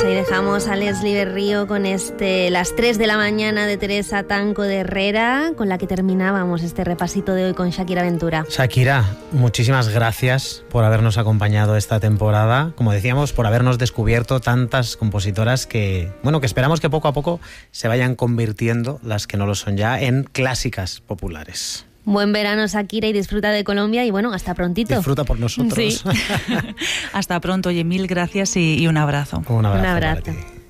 ahí dejamos a Leslie Berrío con Las 3 de la mañana de Teresa Tanco de Herrera, con la que terminábamos este repasito de hoy con Shakira Ventura. Shakira, muchísimas gracias por habernos acompañado esta temporada. Como decíamos, por habernos descubierto tantas compositoras que esperamos que poco a poco se vayan convirtiendo, las que no lo son ya, en clásicas populares. Buen verano, Shakira, y disfruta de Colombia y hasta prontito. Disfruta por nosotros. Sí. Hasta pronto, oye, mil gracias y un abrazo. Un abrazo.